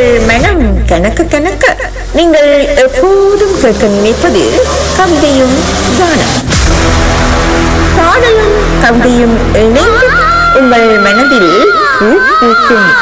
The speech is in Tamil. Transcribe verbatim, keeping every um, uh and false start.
மனம் கணக்க கணக்க நீங்கள் எப்போதும் கேட்க நினைப்பது கவிதையும் கானம். பாடலும் கவிதையும் இணைந்து உங்கள் மனதில் பூ பூக்கும்